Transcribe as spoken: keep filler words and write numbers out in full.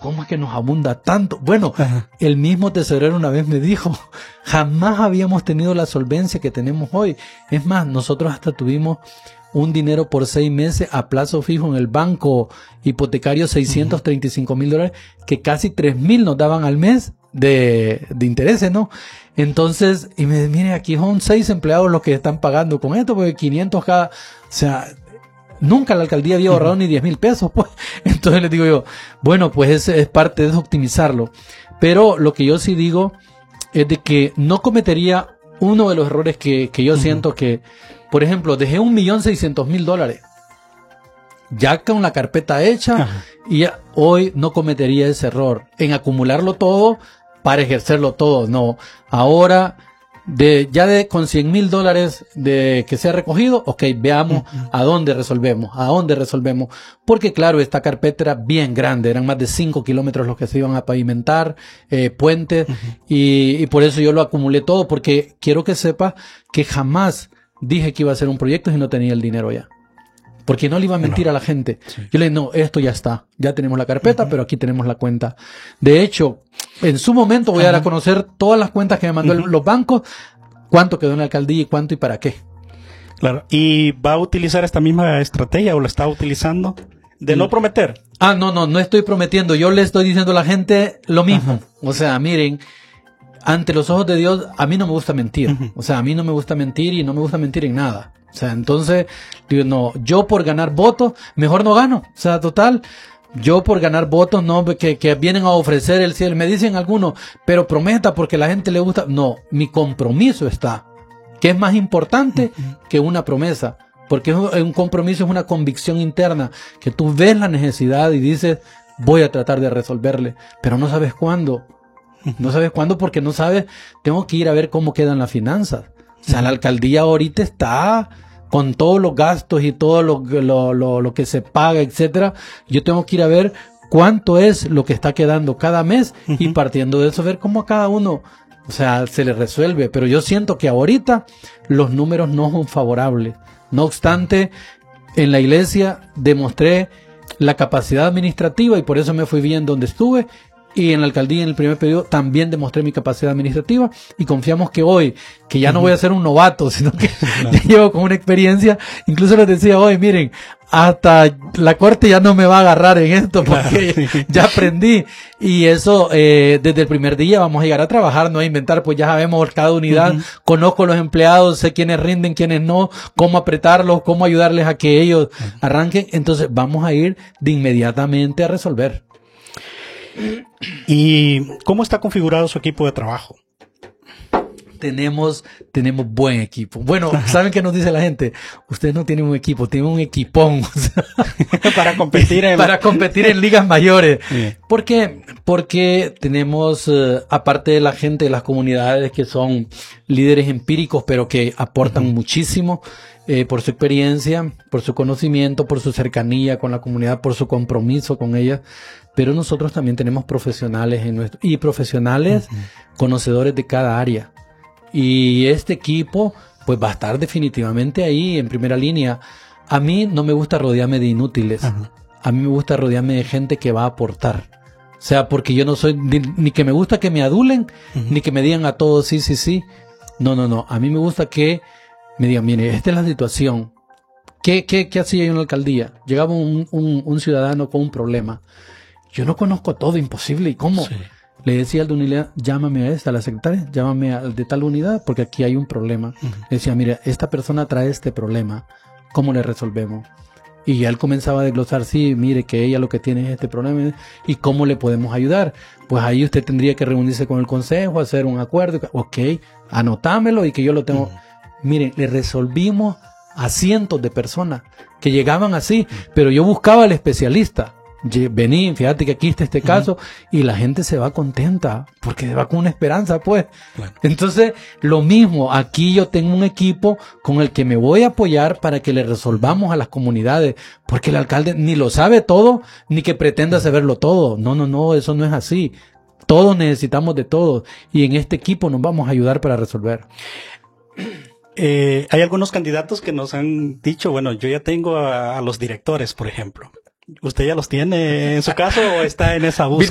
¿cómo es que nos abunda tanto? Bueno, Ajá. el mismo tesorero una vez me dijo, jamás habíamos tenido la solvencia que tenemos hoy. Es más, nosotros hasta tuvimos un dinero por seis meses a plazo fijo en el banco hipotecario, seiscientos treinta y cinco mil dólares, que casi tres mil nos daban al mes de, de intereses, ¿no? Entonces, y me dice, mire, aquí son seis empleados los que están pagando con esto, porque quinientos cada, o sea, nunca la alcaldía había ahorrado uh-huh. ni diez mil pesos, pues. Entonces les digo yo, bueno, pues es, es parte de optimizarlo. Pero lo que yo sí digo es de que no cometería uno de los errores que, que yo uh-huh. siento que, por ejemplo, dejé un millón seiscientos mil dólares ya con la carpeta hecha uh-huh. y ya, hoy no cometería ese error en acumularlo todo para ejercerlo todo. No, ahora de ya de con cien mil dólares de que se ha recogido, ok, veamos uh-huh. a dónde resolvemos, a dónde resolvemos, porque claro, esta carpeta era bien grande, eran más de cinco kilómetros los que se iban a pavimentar, eh, puentes, uh-huh. y, y por eso yo lo acumulé todo, porque quiero que sepa que jamás dije que iba a hacer un proyecto si no tenía el dinero ya. Porque no le iba a mentir no. a la gente. Sí. Yo le dije, no, esto ya está. Ya tenemos la carpeta, uh-huh. pero aquí tenemos la cuenta. De hecho, en su momento voy uh-huh. a dar a conocer todas las cuentas que me mandó uh-huh. el, los bancos, cuánto quedó en la alcaldía y cuánto y para qué. Claro. ¿Y va a utilizar esta misma estrategia o la está utilizando de no prometer? Ah, no, no, no estoy prometiendo. Yo le estoy diciendo a la gente lo mismo. Uh-huh. O sea, miren, ante los ojos de Dios, a mí no me gusta mentir. Uh-huh. O sea, a mí no me gusta mentir y no me gusta mentir en nada. O sea, entonces, digo, no, yo por ganar votos, mejor no gano. O sea, total, yo por ganar votos, no, que, que vienen a ofrecer el cielo. Me dicen algunos, pero prometa porque a la gente le gusta. No, mi compromiso está, que es más importante uh-huh. que una promesa. Porque un compromiso es una convicción interna, que tú ves la necesidad y dices, voy a tratar de resolverle, pero no sabes cuándo. No sabes cuándo porque no sabes, tengo que ir a ver cómo quedan las finanzas. O sea, la alcaldía ahorita está con todos los gastos y todo lo, lo, lo, lo que se paga, etcétera. Yo tengo que ir a ver cuánto es lo que está quedando cada mes uh-huh. y partiendo de eso ver cómo a cada uno, o sea, se le resuelve. Pero yo siento que ahorita los números no son favorables. No obstante, en la iglesia demostré la capacidad administrativa y por eso me fui bien donde estuve. Y en la alcaldía, en el primer periodo, también demostré mi capacidad administrativa y confiamos que hoy, que ya no voy a ser un novato, sino que claro. ya llevo con una experiencia, incluso les decía hoy, miren, hasta la corte ya no me va a agarrar en esto porque claro, sí. ya aprendí. Y eso, eh, desde el primer día vamos a llegar a trabajar, no a inventar, pues ya sabemos cada unidad, uh-huh. conozco a los empleados, sé quiénes rinden, quiénes no, cómo apretarlos, cómo ayudarles a que ellos uh-huh. arranquen. Entonces vamos a ir de inmediatamente a resolver. ¿Y cómo está configurado su equipo de trabajo? Tenemos, tenemos buen equipo. Bueno, ¿saben qué nos dice la gente? Ustedes no tienen un equipo, tienen un equipón. para competir en... para competir en ligas mayores. Sí. ¿Por qué? Porque tenemos, uh, aparte de la gente de las comunidades que son líderes empíricos, pero que aportan uh-huh. muchísimo, eh, por su experiencia, por su conocimiento, por su cercanía con la comunidad, por su compromiso con ella. Pero nosotros también tenemos profesionales en nuestro, y profesionales uh-huh. conocedores de cada área. Y este equipo, pues va a estar definitivamente ahí en primera línea. A mí no me gusta rodearme de inútiles. Uh-huh. A mí me gusta rodearme de gente que va a aportar. O sea, porque yo no soy, ni, ni que me gusta que me adulen, uh-huh. ni que me digan a todos sí, sí, sí. No, no, no. A mí me gusta que me digan, mire, esta es la situación. ¿Qué, qué, qué hacía yo en la alcaldía? Llegaba un, un, un ciudadano con un problema. Yo no conozco todo, imposible. ¿Y cómo? Sí. Le decía al de unidad, llámame a esta, a la secretaria, llámame al de tal unidad, porque aquí hay un problema. Uh-huh. Le decía, mira, esta persona trae este problema, ¿cómo le resolvemos? Y ya él comenzaba a desglosar, sí, mire, que ella lo que tiene es este problema, ¿y cómo le podemos ayudar? Pues ahí usted tendría que reunirse con el consejo, hacer un acuerdo, ok, anotámelo y que yo lo tengo. Uh-huh. Miren, le resolvimos a cientos de personas que llegaban así, uh-huh. pero yo buscaba al especialista. Vení, fíjate que aquí está este caso, uh-huh. y la gente se va contenta porque se va con una esperanza, pues. Bueno. Entonces, lo mismo, aquí yo tengo un equipo con el que me voy a apoyar para que le resolvamos a las comunidades, porque el alcalde ni lo sabe todo, ni que pretenda saberlo todo. No, no, no, eso no es así. Todos necesitamos de todos, y en este equipo nos vamos a ayudar para resolver. Eh, hay algunos candidatos que nos han dicho, bueno, yo ya tengo a, a los directores, por ejemplo. ¿Usted ya los tiene en su caso o está en esa búsqueda?